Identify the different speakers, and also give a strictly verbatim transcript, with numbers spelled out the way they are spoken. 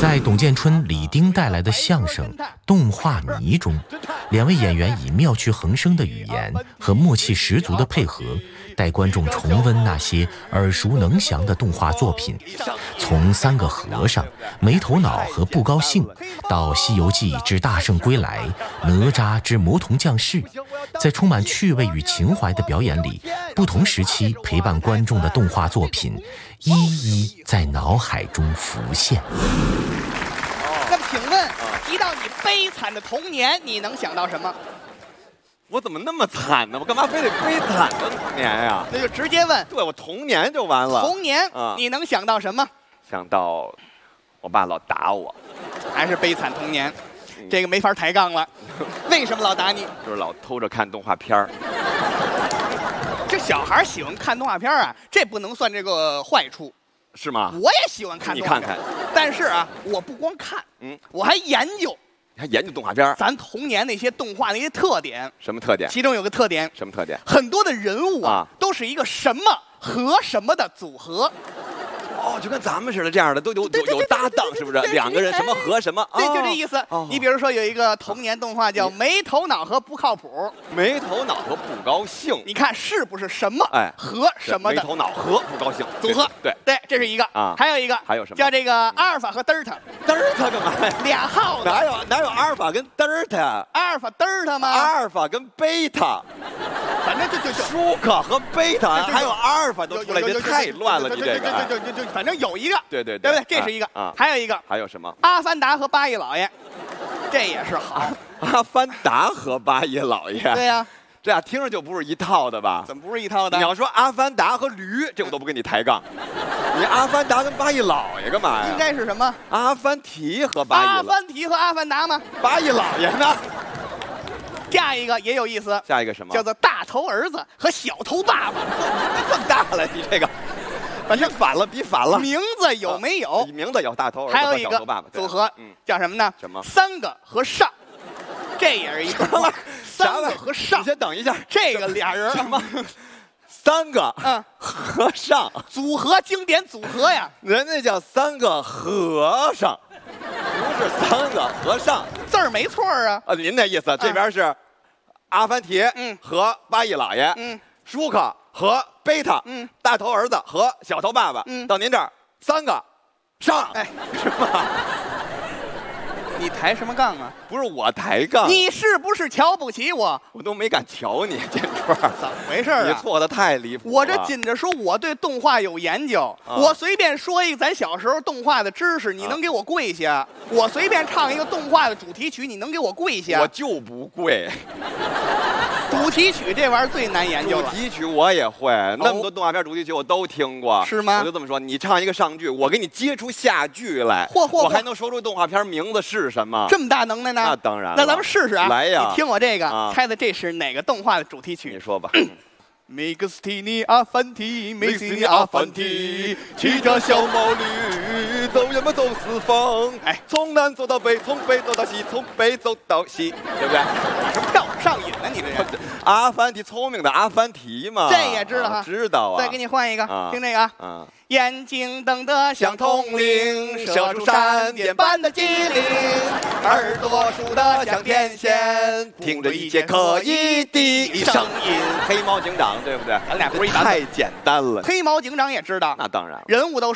Speaker 1: 在董建春、李丁带来的相声《动画迷》中，两位演员以妙趣横生的语言和默契十足的配合，带观众重温那些耳熟能详的动画作品，从三个和尚、没头脑和不高兴，到《西游记之大圣归来》、哪吒之魔童降世，在充满趣味与情怀的表演里，不同时期陪伴观众的动画作品一一在脑海中浮现。
Speaker 2: 那么请问，提到你悲惨的童年，你能想到什么？
Speaker 3: 我怎么那么惨呢？我干嘛非得悲惨的童年呀？
Speaker 2: 那就直接问。
Speaker 3: 对，我童年就完了。
Speaker 2: 童年，
Speaker 3: 啊、
Speaker 2: 你能想到什么？
Speaker 3: 想到我爸老打我，
Speaker 2: 还是悲惨童年，嗯、这个没法抬杠了。为什么老打你？
Speaker 3: 就是老偷着看动画片儿。
Speaker 2: 这小孩喜欢看动画片啊，这不能算这个坏处，
Speaker 3: 是吗？
Speaker 2: 我也喜欢看动画片，
Speaker 3: 你看看。
Speaker 2: 但是啊，我不光看，嗯，我还研究。
Speaker 3: 还研究动画片？
Speaker 2: 咱童年那些动画那些特点。
Speaker 3: 什么特点？
Speaker 2: 其中有个特点。
Speaker 3: 什么特点？
Speaker 2: 很多的人物啊，
Speaker 3: 啊
Speaker 2: 都是一个什么和什么的组合。
Speaker 3: 哦，就跟咱们似的，这样的都有有有搭档，是不是？两个人什么和什么？
Speaker 2: 对，就这意思。你比如说有一个童年动画叫《没头脑和不靠谱》，
Speaker 3: 没头脑和不高兴，
Speaker 2: 你看是不是什么
Speaker 3: 哎
Speaker 2: 和什么的？
Speaker 3: 没头脑和不高兴
Speaker 2: 组合。
Speaker 3: 对
Speaker 2: 对，这是一个
Speaker 3: 啊。
Speaker 2: 还有一个
Speaker 3: 还有什么？
Speaker 2: 叫这个阿尔法和德尔塔。
Speaker 3: 德尔塔干嘛呀？
Speaker 2: 俩号子。
Speaker 3: 哪有哪有阿尔法跟德尔塔？
Speaker 2: 阿尔法德尔塔吗？
Speaker 3: 阿尔法跟贝塔。
Speaker 2: 反正就就就
Speaker 3: 舒克和贝塔，还有阿尔法都出来，这太乱了，你这个。
Speaker 2: 就就就反正有一个。
Speaker 3: 对对
Speaker 2: 对不对？这是一个啊，还有一个，
Speaker 3: 还有什么？
Speaker 2: 阿凡达和八一老爷，这也是好。
Speaker 3: 阿凡达和八一老爷，
Speaker 2: 对呀，
Speaker 3: 这俩听着就不是一套的吧？
Speaker 2: 怎么不是一套的？
Speaker 3: 你要说阿凡达和驴，这我都不跟你抬杠。你阿凡达跟八一老爷干嘛呀？
Speaker 2: 应该是什么？
Speaker 3: 阿凡提和八一。
Speaker 2: 阿凡提和阿凡达吗？
Speaker 3: 八一老爷呢？
Speaker 2: 下一个也有意思。
Speaker 3: 下一个什么？
Speaker 2: 叫做大头儿子和小头爸爸。
Speaker 3: 更大了，你这个。反正反了，比反了。
Speaker 2: 名字有没有？
Speaker 3: 名字有大头儿子
Speaker 2: 还有一个组合，
Speaker 3: 嗯，
Speaker 2: 叫什么呢？
Speaker 3: 什么？
Speaker 2: 三个和尚，这也是一个。三个和尚，
Speaker 3: 你先等一下，
Speaker 2: 这个俩人
Speaker 3: 什么？三个
Speaker 2: 嗯
Speaker 3: 和尚
Speaker 2: 组合，经典组合呀。
Speaker 3: 人家叫三个和尚，不是三个和尚，
Speaker 2: 字儿没错啊。
Speaker 3: 啊，您那意思，这边是阿凡提
Speaker 2: 嗯
Speaker 3: 和八一老爷，
Speaker 2: 嗯，
Speaker 3: 舒克和贝塔，
Speaker 2: 嗯，
Speaker 3: 大头儿子和小头爸爸，
Speaker 2: 嗯，
Speaker 3: 到您这儿三个上，
Speaker 2: 哎，
Speaker 3: 是吧？
Speaker 2: 你抬什么杠啊？
Speaker 3: 不是我抬杠，
Speaker 2: 你是不是瞧不起我？
Speaker 3: 我都没敢瞧你，建川，
Speaker 2: 怎么回事啊？
Speaker 3: 你错的太离谱了。
Speaker 2: 我这紧着说我对动画有研究，
Speaker 3: 啊、
Speaker 2: 我随便说一个咱小时候动画的知识，你能给我跪下？啊、我随便唱一个动画的主题曲，你能给我跪下？
Speaker 3: 我就不跪。
Speaker 2: 主题曲这玩意儿最难研究了。
Speaker 3: 主题曲我也会，那么多动画片主题曲我都听过，
Speaker 2: 是吗？
Speaker 3: 我就这么说，你唱一个上句，我给你接出下句来，
Speaker 2: 嚯嚯，
Speaker 3: 我还能说出动画片名字是什么？
Speaker 2: 这么大能耐呢？
Speaker 3: 那当然了。
Speaker 2: 那咱们试试啊！
Speaker 3: 来呀！
Speaker 2: 你听我这个，
Speaker 3: 啊、
Speaker 2: 猜猜这是哪个动画的主题曲？
Speaker 3: 你说吧。
Speaker 2: 米克斯提尼阿凡提，米克斯提尼阿凡提，骑着小毛驴，
Speaker 3: 走远门走四方。哎，从南走到北，从北走到西，从北走到西，对不对？
Speaker 2: 你是跳舞上瘾了，你这人。
Speaker 3: 阿凡提，聪明的阿凡提嘛，
Speaker 2: 这也知道哈、
Speaker 3: 啊？知道啊。
Speaker 2: 再给你换一个，
Speaker 3: 啊、
Speaker 2: 听这个啊。
Speaker 3: 啊
Speaker 2: 眼睛瞪得像铜铃，射出闪电般的机灵，耳朵竖得像天线，
Speaker 3: 听着一切可疑的声音。黑猫警长，对不对？
Speaker 2: 咱俩不是一般。
Speaker 3: 太简单了。
Speaker 2: 黑猫警长也知道，
Speaker 3: 那当然了。
Speaker 2: 人物都